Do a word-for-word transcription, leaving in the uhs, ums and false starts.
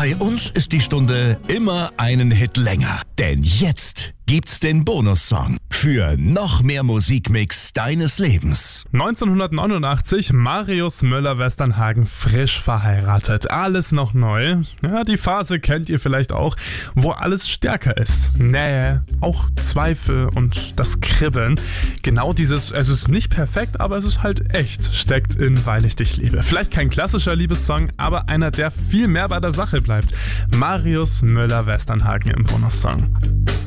Bei uns ist die Stunde immer einen Hit länger. Denn jetzt gibt's den Bonussong für noch mehr Musikmix deines Lebens. neunzehnhundertneunundachtzig, Marius Müller-Westernhagen, frisch verheiratet. Alles noch neu. Ja, die Phase kennt ihr vielleicht auch, wo alles stärker ist. Nähe, auch Zweifel und das Kribbeln. Genau dieses, es ist nicht perfekt, aber es ist halt echt, steckt in Weil ich dich liebe. Vielleicht kein klassischer Liebessong, aber einer, der viel mehr bei der Sache bleibt. Marius Müller-Westernhagen im Bonussong.